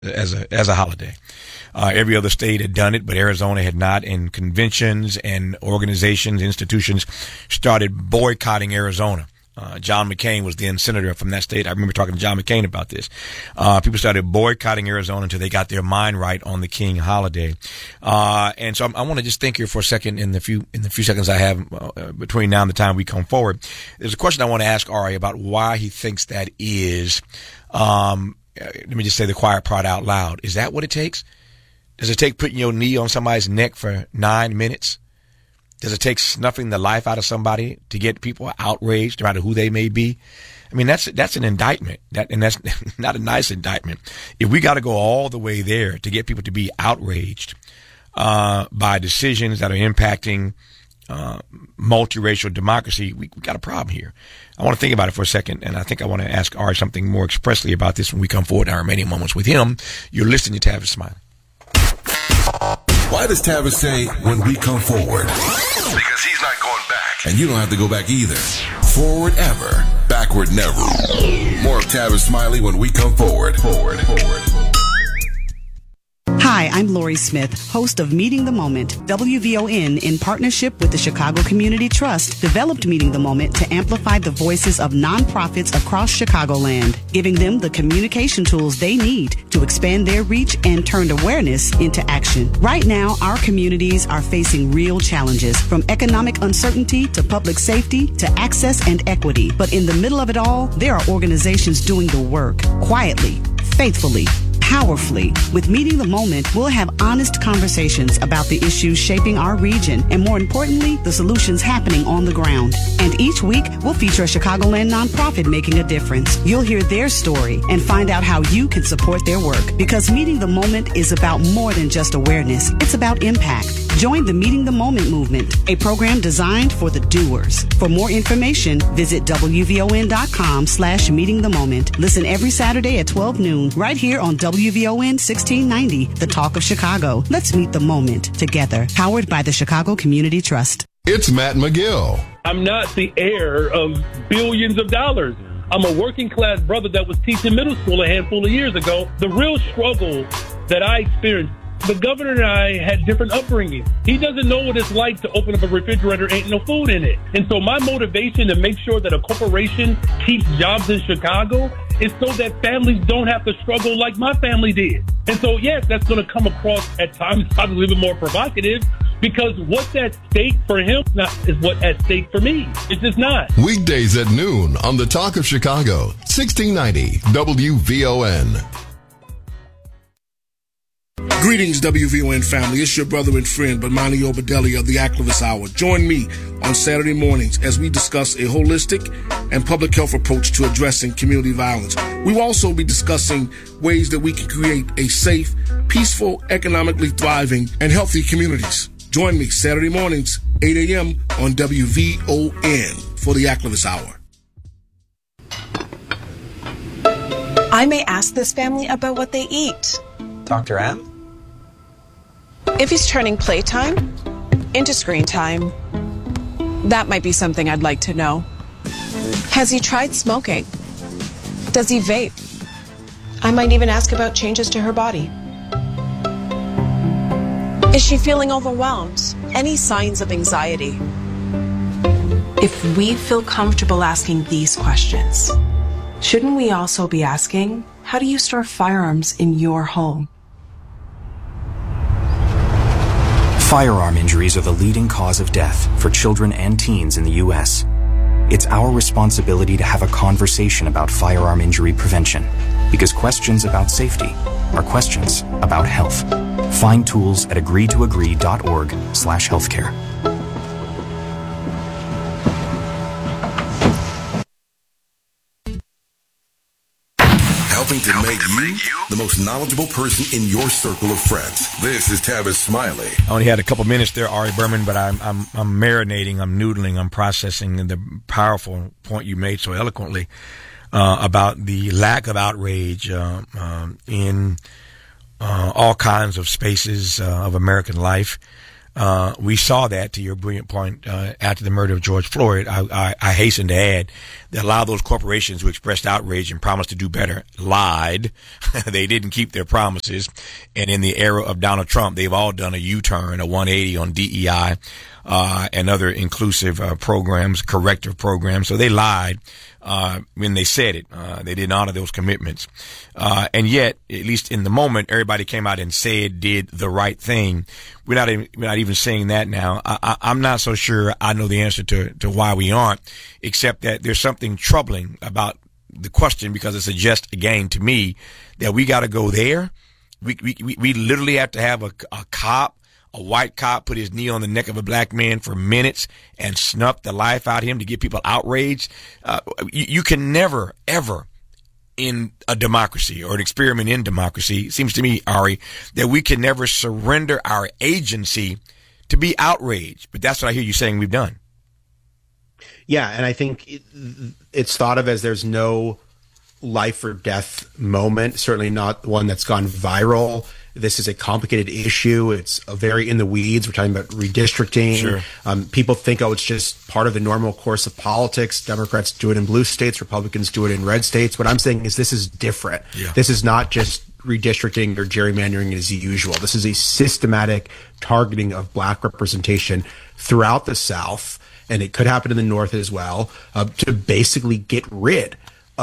as a holiday. Every other state had done it, but Arizona had not, and conventions and organizations, institutions started boycotting Arizona. John McCain was then senator from that state. I remember talking to John McCain about this. People started boycotting Arizona until they got their mind right on the King holiday. And so I want to just think here for a second in the few seconds I have between now and the time we come forward. There's a question I want to ask Ari about why he thinks that is. Let me just say the quiet part out loud. Is that what it takes? Does it take putting your knee on somebody's neck for 9 minutes? Does it take snuffing the life out of somebody to get people outraged, no matter who they may be? I mean, that's an indictment, and that's not a nice indictment. If we got to go all the way there to get people to be outraged by decisions that are impacting multiracial democracy, we got a problem here. I want to think about it for a second, and I think I want to ask Ari something more expressly about this when we come forward in our remaining moments with him. You're listening to Tavis Smiley. Why does Tavis say when we come forward? Because he's not going back. And you don't have to go back either. Forward ever, backward never. More of Tavis Smiley when we come forward. Forward. Hi, I'm Lori Smith, host of Meeting the Moment. WVON, in partnership with the Chicago Community Trust, developed Meeting the Moment to amplify the voices of nonprofits across Chicagoland, giving them the communication tools they need to expand their reach and turn awareness into action. Right now, our communities are facing real challenges, from economic uncertainty to public safety to access and equity. But in the middle of it all, there are organizations doing the work quietly, faithfully, powerfully. With Meeting the Moment, we'll have honest conversations about the issues shaping our region and, more importantly, the solutions happening on the ground. And each week, we'll feature a Chicagoland nonprofit making a difference. You'll hear their story and find out how you can support their work. Because Meeting the Moment is about more than just awareness. It's about impact. Join the Meeting the Moment movement, a program designed for the doers. For more information, visit WVON.com/Meeting the Moment. Listen every Saturday at 12 noon, right here on WVON 1690, The Talk of Chicago. Let's meet the moment together. Powered by the Chicago Community Trust. It's Matt McGill. I'm not the heir of billions of dollars. I'm a working class brother that was teaching middle school a handful of years ago. The real struggle that I experienced, the governor and I had different upbringing. He doesn't know what it's like to open up a refrigerator, ain't no food in it. And so my motivation to make sure that a corporation keeps jobs in Chicago is so that families don't have to struggle like my family did. And so, yes, that's going to come across at times probably a little bit more provocative, because what's at stake for him is what's at stake for me. It's just not. Weekdays at noon on The Talk of Chicago, 1690 WVON. Greetings, WVON family. It's your brother and friend, Bomani Obadeli of the Activist Hour. Join me on Saturday mornings as we discuss a holistic and public health approach to addressing community violence. We will also be discussing ways that we can create a safe, peaceful, economically thriving, and healthy communities. Join me Saturday mornings, 8 a.m. on WVON for the Activist Hour. I may ask this family about what they eat. Dr. M? If he's turning playtime into screen time, that might be something I'd like to know. Has he tried smoking? Does he vape? I might even ask about changes to her body. Is she feeling overwhelmed? Any signs of anxiety? If we feel comfortable asking these questions, shouldn't we also be asking, how do you store firearms in your home? Firearm injuries are the leading cause of death for children and teens in the U.S. It's our responsibility to have a conversation about firearm injury prevention, because questions about safety are questions about health. Find tools at agree2agree.org/healthcare. Helping to make you the most knowledgeable person in your circle of friends. This is Tavis Smiley. I only had a couple minutes there, Ari Berman, but I'm marinating, I'm noodling, I'm processing the powerful point you made so eloquently about the lack of outrage in all kinds of spaces of American life. We saw that, to your brilliant point, after the murder of George Floyd. I hasten to add that a lot of those corporations who expressed outrage and promised to do better lied. They didn't keep their promises. And in the era of Donald Trump, they've all done a U-turn, a 180 on DEI, and other inclusive programs, corrective programs. So they lied when they said it. They didn't honor those commitments. And yet, at least in the moment, everybody came out and did the right thing. We're not even saying that now. I'm not so sure I know the answer to why we aren't, except that there's something troubling about the question, because it suggests, again, to me, that we got to go there. We literally have to have a white cop put his knee on the neck of a black man for minutes and snuff the life out of him to get people outraged. You can never, ever, in a democracy or an experiment in democracy, it seems to me, Ari, that we can never surrender our agency to be outraged. But that's what I hear you saying we've done. Yeah, and I think it's thought of as there's no life or death moment, certainly not one that's gone viral. This is a complicated issue. It's very in the weeds. We're talking about redistricting. Sure. People think, it's just part of the normal course of politics. Democrats do it in blue states. Republicans do it in red states. What I'm saying is this is different. Yeah. This is not just redistricting or gerrymandering as usual. This is a systematic targeting of black representation throughout the South, and it could happen in the North as well, to basically get rid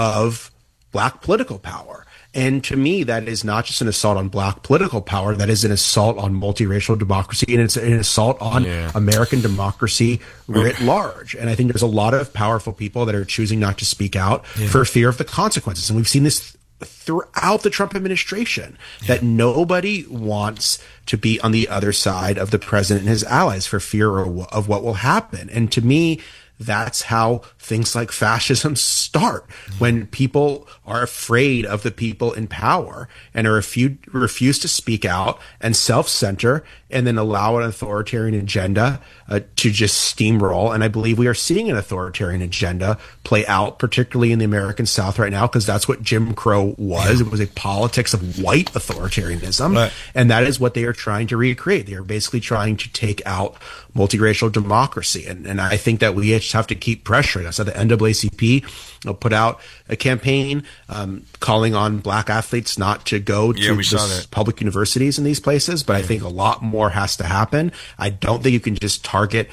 of black political power. And to me, that is not just an assault on black political power. That is an assault on multiracial democracy, and it's an assault on American democracy writ large. And I think there's a lot of powerful people that are choosing not to speak out for fear of the consequences. And we've seen this throughout the Trump administration, that nobody wants to be on the other side of the president and his allies for fear of what will happen. And to me, that's how things like fascism start, when people are afraid of the people in power and refuse to speak out and self-center, and then allow an authoritarian agenda to just steamroll. And I believe we are seeing an authoritarian agenda play out, particularly in the American South right now, because that's what Jim Crow was. It was a politics of white authoritarianism. Right. And that is what they are trying to recreate. They are basically trying to take out multiracial democracy. And I think that we just have to keep pressuring. I said the NAACP put out a campaign calling on black athletes not to go to public universities in these places. But I think a lot more has to happen. I don't think you can just target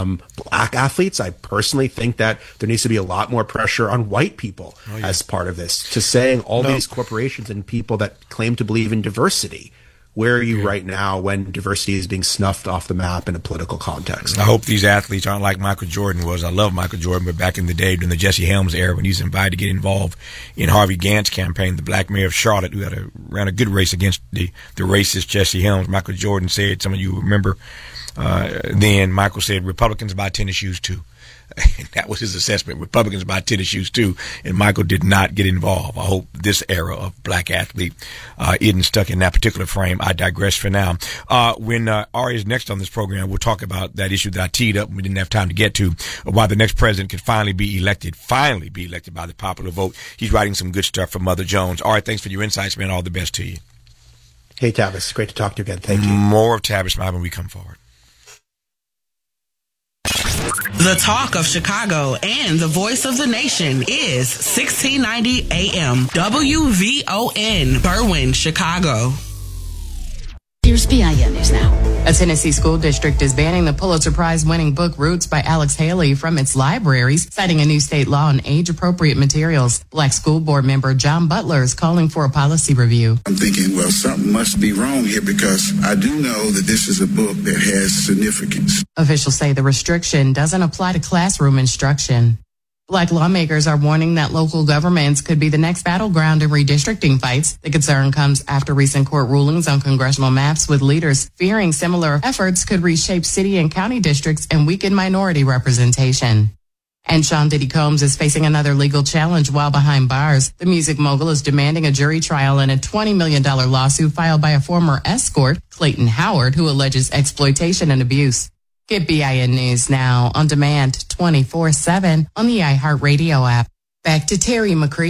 black athletes. I personally think that there needs to be a lot more pressure on white people as part of this, to saying all these corporations and people that claim to believe in diversity. Where are you right now when diversity is being snuffed off the map in a political context? I hope these athletes aren't like Michael Jordan was. I love Michael Jordan, but back in the day, during the Jesse Helms era, when he was invited to get involved in Harvey Gantt's campaign, the black mayor of Charlotte, who ran a good race against the racist Jesse Helms, Michael Jordan said, some of you remember, then Michael said, Republicans buy tennis shoes too. And that was his assessment. Republicans buy tennis shoes too, and Michael did not get involved. I hope this era of black athlete isn't stuck in that particular frame. I digress for now. When Ari is next on this program, we'll talk about that issue that I teed up and we didn't have time to get to, why the next president can finally be elected by the popular vote. He's writing some good stuff for Mother Jones. Ari, thanks for your insights, man. All the best to you. Hey, Tavis. Great to talk to you again. Thank you. More of Tavis Smiley when we come forward. The talk of Chicago and the voice of the nation is 1690 AM WVON, Berwyn, Chicago. Here's BIN News Now. A Tennessee school district is banning the Pulitzer Prize-winning book Roots by Alex Haley from its libraries, citing a new state law on age-appropriate materials. Black School Board member John Butler is calling for a policy review. I'm thinking, well, something must be wrong here, because I do know that this is a book that has significance. Officials say the restriction doesn't apply to classroom instruction. Black lawmakers are warning that local governments could be the next battleground in redistricting fights. The concern comes after recent court rulings on congressional maps, with leaders fearing similar efforts could reshape city and county districts and weaken minority representation. And Sean Diddy Combs is facing another legal challenge while behind bars. The music mogul is demanding a jury trial in a $20 million lawsuit filed by a former escort, Clayton Howard, who alleges exploitation and abuse. Get BIN News Now on demand 24/7 on the iHeartRadio app. Back to Terry McCready.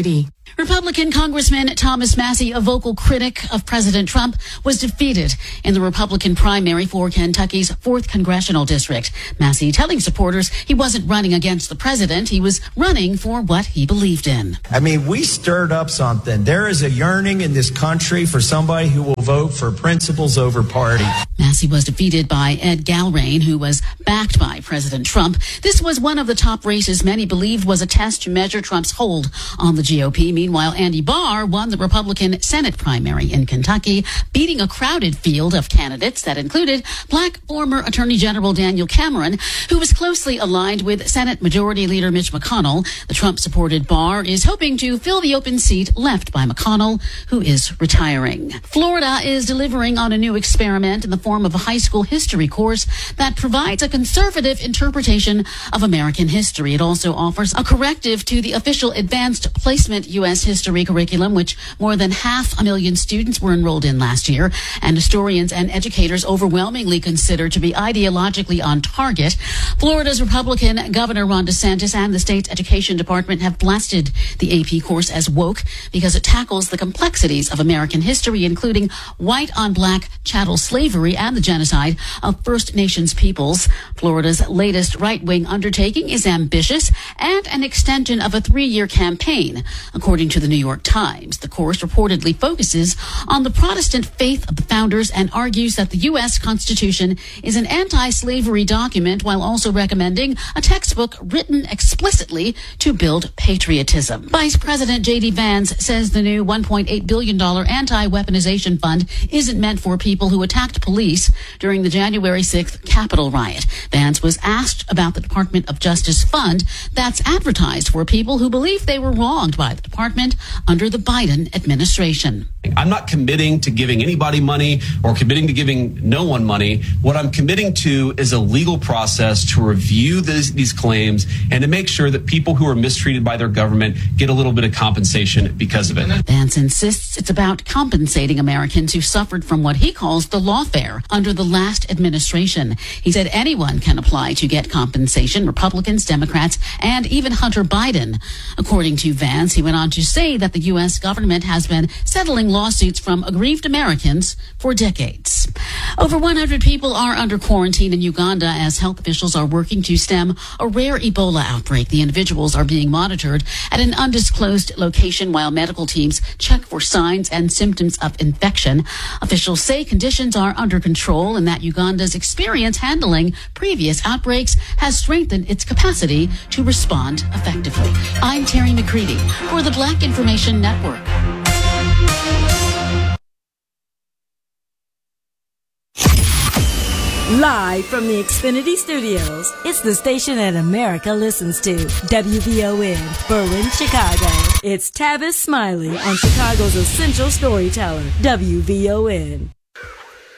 Republican Congressman Thomas Massie, a vocal critic of President Trump, was defeated in the Republican primary for Kentucky's 4th congressional district. Massie telling supporters he wasn't running against the president. He was running for what he believed in. I mean, we stirred up something. There is a yearning in this country for somebody who will vote for principles over party. Massie was defeated by Ed Galrain, who was backed by President Trump. This was one of the top races many believed was a test to measure Trump's hold on the GOP. Meanwhile, Andy Barr won the Republican Senate primary in Kentucky, beating a crowded field of candidates that included black former Attorney General Daniel Cameron, who was closely aligned with Senate Majority Leader Mitch McConnell. The Trump-supported Barr is hoping to fill the open seat left by McConnell, who is retiring. Florida is delivering on a new experiment in the form of a high school history course that provides a conservative interpretation of American history. It also offers a corrective to the official advanced placement U.S. history curriculum, which more than 500,000 students were enrolled in last year, and historians and educators overwhelmingly consider to be ideologically on target. Florida's Republican Governor Ron DeSantis and the state's education department have blasted the AP course as woke because it tackles the complexities of American history, including white-on-black chattel slavery and the genocide of First Nations peoples. Florida's latest right-wing undertaking is ambitious and an extension of a 3-year campaign. According to the New York Times, the course reportedly focuses on the Protestant faith of the founders and argues that the U.S. Constitution is an anti-slavery document, while also recommending a textbook written explicitly to build patriotism. Vice President J.D. Vance says the new $1.8 billion anti-weaponization fund isn't meant for people who attacked police during the January 6th Capitol riot. Vance was asked about the Department of Justice fund that's advertised for people who believe they were wronged by the department under the Biden administration. I'm not committing to giving anybody money or committing to giving no one money. What I'm committing to is a legal process to review these claims and to make sure that people who are mistreated by their government get a little bit of compensation because of it. Vance insists it's about compensating Americans who suffered from what he calls the lawfare under the last administration. He said anyone can apply to get compensation, Republicans, Democrats, and even Hunter Biden. According to Vance, he went on to say that the U.S. government has been settling lawsuits from aggrieved Americans for decades. Over 100 people are under quarantine in Uganda as health officials are working to stem a rare Ebola outbreak. The individuals are being monitored at an undisclosed location while medical teams check for signs and symptoms of infection. Officials say conditions are under control and that Uganda's experience handling previous outbreaks has strengthened its capacity to respond effectively. I'm Terry McCready for the Black Information Network. Live from the Xfinity Studios, it's the station that America listens to. WVON, Berlin, Chicago. It's Tavis Smiley on Chicago's essential storyteller, WVON.